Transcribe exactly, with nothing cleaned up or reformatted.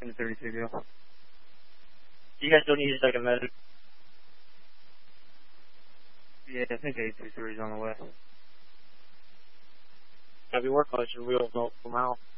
ten thirty-two deal. You guys don't need a second medic. Yeah, I think eight two three is on the way. Copy, work on your wheels, no, from out.